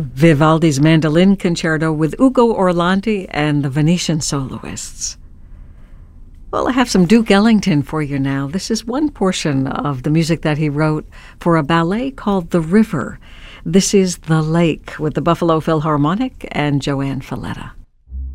Vivaldi's Mandolin Concerto with Ugo Orlandi and the Venetian soloists. Well, I have some Duke Ellington for you now. This is one portion of the music that he wrote for a ballet called The River. This is The Lake with the Buffalo Philharmonic and Joanne Falletta.